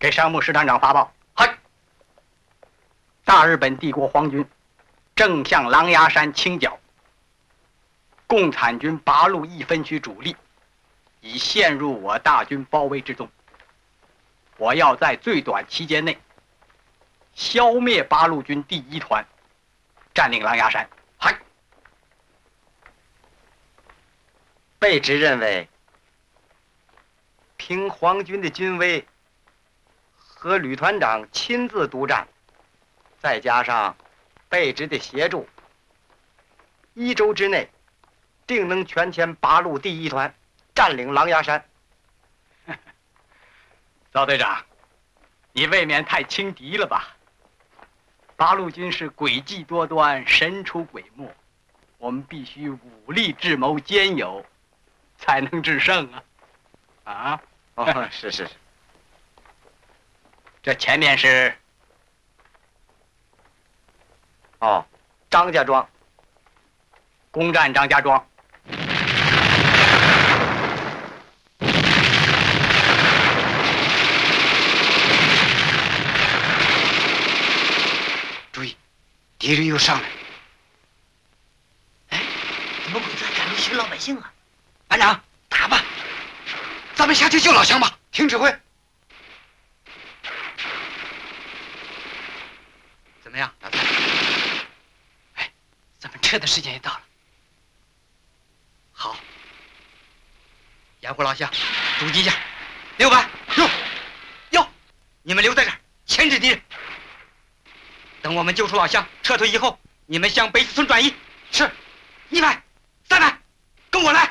给山木师团长发报。嗨！大日本帝国皇军正向狼牙山倾剿，共产军八路一分区主力已陷入我大军包围之中。我要在最短期间内消灭八路军第一团，占领狼牙山。嗨！ 贝直认为，凭皇军的军威和旅团长亲自督战，再加上贝直的协助，1周之内定能全歼八路第一团，占领狼牙山。 赵队长，你未免太轻敌了吧？八路军是诡计多端，神出鬼没，我们必须武力智谋兼有，才能制胜啊！啊？ 哦，是。 这前面是？ 哦，张家庄。 攻占张家庄。 注意，敌人又上来。 哎，怎么鬼子还敢入侵老百姓啊？ 班长，打吧！咱们下去救老乡吧。听指挥。怎么样，老三？ 哎，咱们撤的时间也到了。 好，掩护老乡，阻击一下。6班，哟，你们留在这儿，牵制敌人。等我们救出老乡，撤退以后，你们向北四村转移。是，1排、3排，跟我来。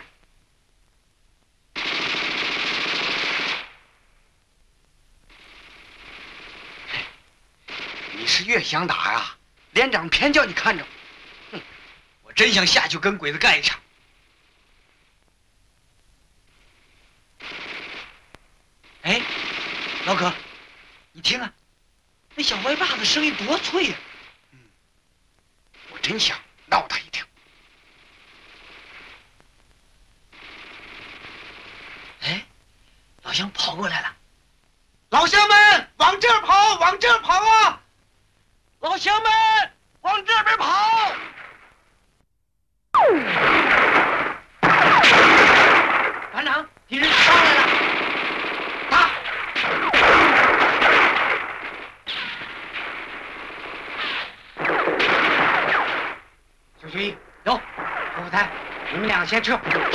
你是越想打呀，连长偏叫你看着。哼，我真想下去跟鬼子干一场。哎，老可，你听啊，那小歪把子声音多脆呀！我真想闹他一听。 哎，老乡跑过来了！ 老乡们，往这儿跑，往这儿跑啊！老乡们，往这边跑！ 团长，敌人上来了！ 打！小军，有，副副台，你们俩先撤。